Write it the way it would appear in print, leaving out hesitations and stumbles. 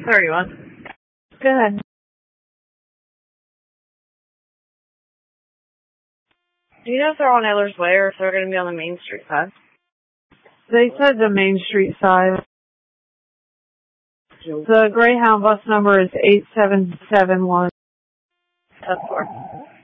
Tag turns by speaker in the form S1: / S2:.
S1: 31.
S2: Good.
S1: Do you know if they're on Eller's Way or if they're going to be on the Main Street side?
S2: They said the Main Street side. The Greyhound bus number is 8771.
S1: That's 4.